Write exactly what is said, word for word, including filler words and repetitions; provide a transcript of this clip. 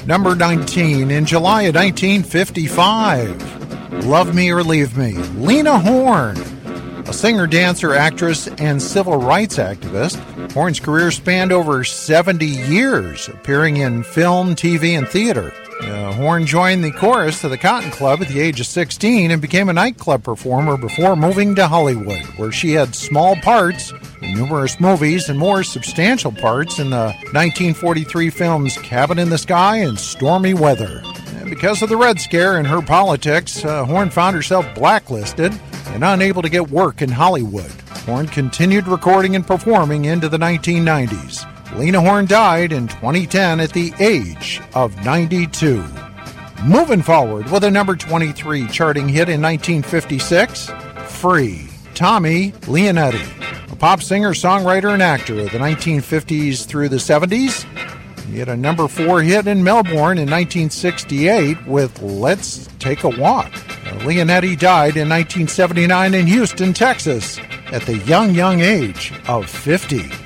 Number nineteen, in July of nineteen fifty-five, Love Me or Leave Me, Lena Horne. A singer, dancer, actress, and civil rights activist, Horne's career spanned over seventy years, appearing in film, T V, and theater. Uh, Horne joined the chorus of the Cotton Club at the age of sixteen and became a nightclub performer before moving to Hollywood, where she had small parts in numerous movies and more substantial parts in the nineteen forty-three films Cabin in the Sky and Stormy Weather. And because of the Red Scare and her politics, uh, Horne found herself blacklisted and unable to get work in Hollywood. Horne continued recording and performing into the nineteen nineties. Lena Horne died in twenty ten at the age of ninety-two. Moving forward with a number twenty-three charting hit in nineteen fifty-six, Free, Tommy Leonetti, a pop singer, songwriter, and actor of the nineteen fifties through the seventies. He had a number four hit in Melbourne in nineteen sixty-eight with Let's Take a Walk. Leonetti died in nineteen seventy-nine in Houston, Texas, at the young, young age of fifty.